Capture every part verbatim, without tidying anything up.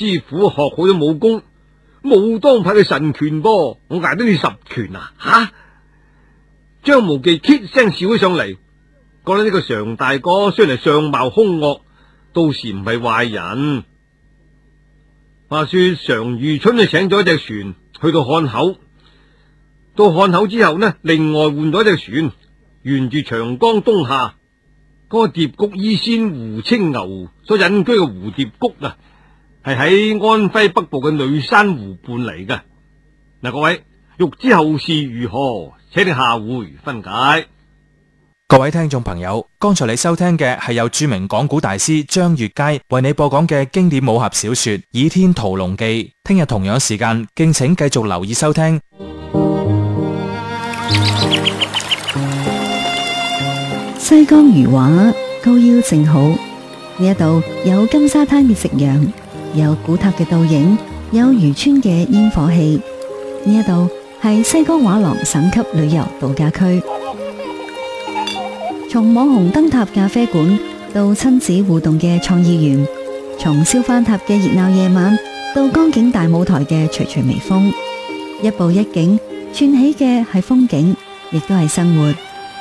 師傅學好咗武功，武當派嘅神拳噃，我挨得你十拳啊！吓、啊！張無忌két聲笑咗上嚟，覺得呢個常大哥雖然係相貌兇惡，到時唔係壞人。話說常遇春就請咗一隻船去到漢口，到漢口之後呢，另外換咗一隻船，沿住長江東下。嗰個蝶谷醫仙胡青牛所隱居嘅蝴蝶谷啊，係喺安徽北部嘅女山湖畔嚟㗎。嗱，各位欲知後事如何，請你下回分解。 各位聽眾朋友，剛才你收聽嘅係由著名講古大師張悅楷為你播講嘅經典武俠小說《倚天屠龍記》。聽日同樣時間，敬請繼續留意收聽。 西江魚畫高腰正好，呢一度有金沙灘嘅夕陽，有古塔嘅倒影，有漁村嘅煙火氣。呢一度係西江畫廊省級旅遊度假區，從網紅燈塔咖啡館到親子互動嘅創意園，從燒番塔嘅熱鬧夜晚到江景大舞台嘅徐徐微風，一步一景串起嘅係風景，亦都係生活。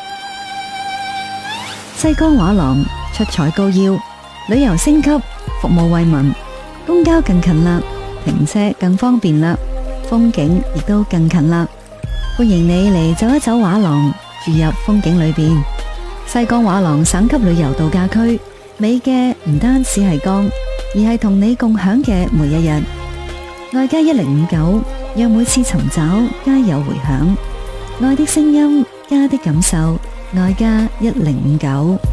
西江畫廊出彩高腰，旅遊升級，服務惠民，公交更近啦，停車更方便啦，風景亦都更近啦。歡迎你嚟走一走畫廊，住入風景裏邊。西江畫廊省級旅遊度假區，美嘅唔單止係江，而係同你共享嘅每一日。愛加一零五九，讓每次尋找皆有回響。愛的聲音，家的感受。愛加一零五九。